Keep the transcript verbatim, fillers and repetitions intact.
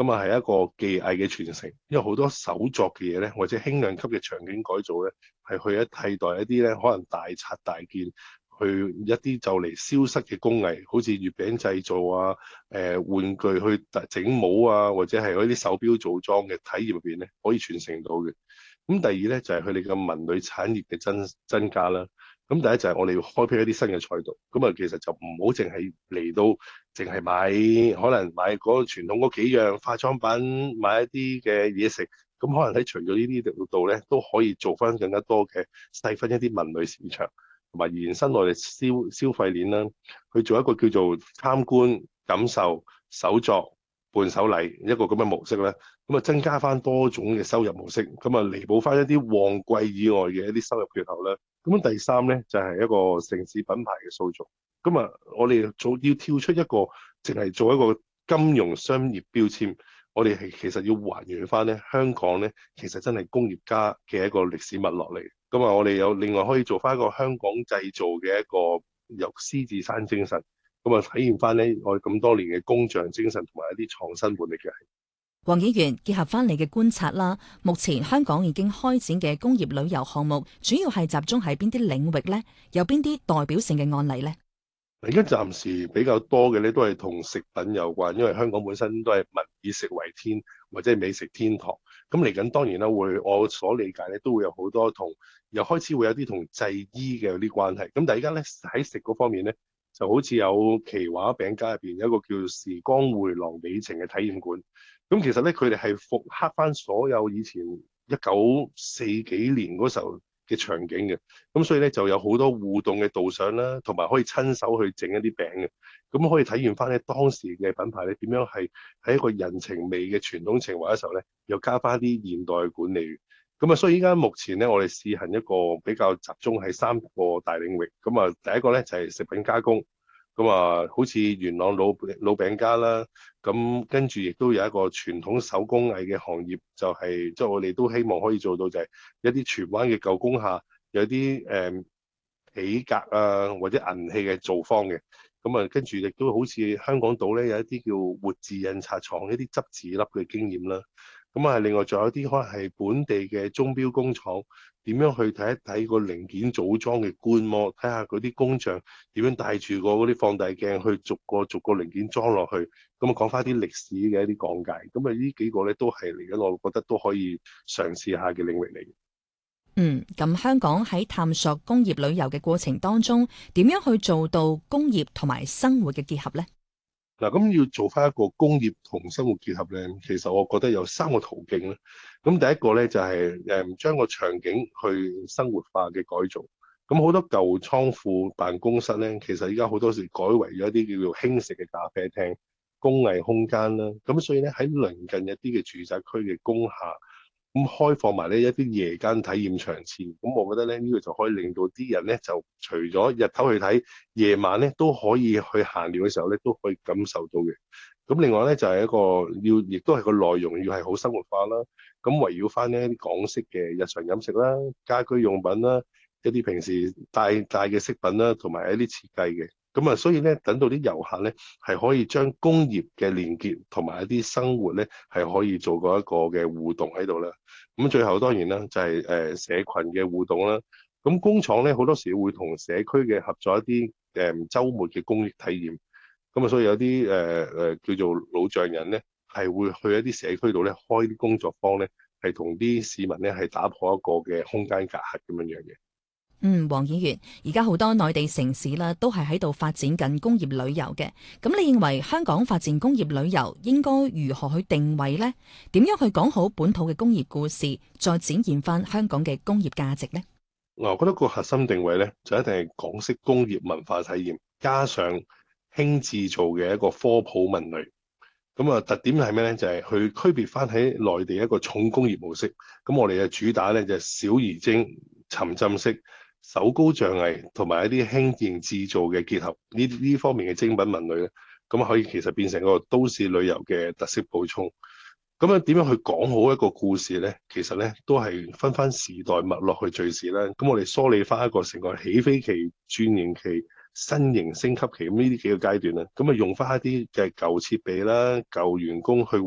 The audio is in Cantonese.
咁啊係一個技藝嘅傳承，因為好多手作嘅嘢咧，或者輕量級嘅場景改造咧，係去一替代一啲咧可能大拆大件，去一啲就嚟消失嘅工藝，好似月餅製造啊、誒、呃、玩具去整帽啊，或者係嗰啲手錶組裝嘅體驗入邊咧，可以傳承到嘅。咁第二咧就係佢哋嘅文旅產業嘅增增加啦。咁第一就係我哋要開闢一啲新嘅賽道。咁啊，其實就唔好淨係嚟到，淨係買可能買嗰個傳統嗰幾樣化妝品，買一啲嘅嘢食。咁可能喺除咗呢啲度咧，都可以做翻更加多嘅細分一啲文旅市場，同埋延伸我哋消消費鏈啦，去做一個叫做參觀、感受、手作、伴手禮一個咁嘅模式咧。咁啊，增加翻多種嘅收入模式，咁啊，彌補翻一啲旺季以外嘅一啲收入缺口啦。咁第三咧就係、是、一個城市品牌嘅塑造。咁啊，我哋做要跳出一個淨係做一個金融商業標籤，我哋係其實要還原翻咧香港咧，其實真係工業家嘅一個歷史脈絡嚟。咁啊，我哋有另外可以做翻一個香港製造嘅一個由獅子山精神，咁啊，體現翻咧我哋咁多年嘅工匠精神同埋一啲創新活力嘅。 黃議員，結合翻你嘅觀察啦，目前香港已經開展嘅工業旅遊項目，主要係集中喺邊啲領域呢？有邊啲代表性嘅案例呢？ 而家暫時比較多嘅咧，都係同食品有關，因為香港本身都係民以食為天，或者係美食天堂。咁嚟緊當然啦，會我所理解咧，都會有好多同又開始會有啲同製衣嘅啲關係。咁但係而家咧喺食嗰方面咧，就好似有奇華餅家入邊有一個叫時光回廊美情嘅體驗館。咁其實咧，佢哋係復刻翻所有以前一九四幾年嗰時候嘅場景嘅，咁所以咧就有好多互動嘅導賞啦，同埋可以親手去整一啲餅嘅，咁可以體驗翻咧當時嘅品牌咧點樣係喺一個人情味嘅傳統情懷嘅時候咧，又加翻啲現代嘅管理。咁啊，所以依家目前咧，我哋試行一個比較集中喺三個大領域。咁啊，第一個咧就係食品加工。咁啊，好似元朗老老餅家啦，咁跟住亦都有一個傳統手工藝嘅行業，就係即係我哋都希望可以做到就係一啲荃灣嘅舊工廈有啲誒皮革啊或者銀器嘅造坊嘅。咁啊，跟住亦都好似香港島咧有一啲叫活字印刷廠一啲執字粒嘅經驗啦。咁啊，另外仲有啲可能係本地嘅鐘錶工廠，點樣去睇一睇個零件組裝嘅觀摩，睇下嗰啲工匠點樣帶住個嗰啲放大鏡去逐個逐個零件裝落去，咁啊講翻啲歷史嘅一啲講解。咁啊呢幾個咧都係嚟緊，我覺得都可以嘗試下嘅領域嚟。 嗯，咁香港喺探索工業旅遊嘅過程當中，點樣去做到工業同埋生活嘅結合呢？ 嗱，咁要做翻一個工業同生活結合咧，其實我覺得有三個途徑咧。咁第一個咧就係誒將個場景去生活化嘅改造。咁好多舊倉庫辦公室咧，其實而家好多時改為咗一啲叫做輕食嘅咖啡廳、工藝空間啦。咁所以咧喺鄰近一啲嘅住宅區嘅工廈，咁開放埋呢一啲夜間體驗場次。咁我覺得咧呢個就可以令到啲人咧就除咗日頭去睇，夜晚咧都可以去閒聊嘅時候咧都可以感受到嘅。咁另外咧就係一個要，亦都係個內容要係好生活化啦。咁圍繞翻呢一啲港式嘅日常飲食啦、家居用品啦、一啲平時帶帶嘅飾品啦，同埋一啲設計嘅。咁啊，所以咧，等到啲遊客咧，係可以將工業嘅連結同埋一啲生活咧，係可以做過一個嘅互動喺度啦。咁最後當然啦，就係、是、誒、呃、社群嘅互動啦。咁工廠咧好多時會同社區嘅合作一啲誒週末嘅公益體驗。咁啊，所以有啲誒誒叫做老匠人咧，係會去一啲社區度咧開啲工作坊咧，係同啲市民咧係打破一個嘅空間隔閡咁樣樣嘅。 嗯，黃議員，而家好多內地城市啦，都係喺度發展緊工業旅遊嘅。咁你認為香港發展工業旅遊應該如何去定位呢？點樣去講好本土嘅工業故事，再展現翻香港嘅工業價值呢？ 我覺得個核心定位咧，就一定係港式工業文化體驗，加上輕製造嘅一個科普文旅。咁啊，特點係咩咧？就係、是、去區別翻喺內地一個重工業模式。咁我哋嘅主打咧就係小而精、沉浸式、手工匠藝同埋一啲輕型製造嘅結合，呢呢方面嘅精品文旅咧，咁可以其實變成一個都市旅遊嘅特色補充。咁樣點樣去講好一個故事咧？其實咧都係分翻時代脈絡去敘事啦。咁我哋梳理翻一個成個起飛期、轉型期、新型升級期咁呢啲幾個階段啦。咁啊用翻一啲嘅舊設備啦、舊員工去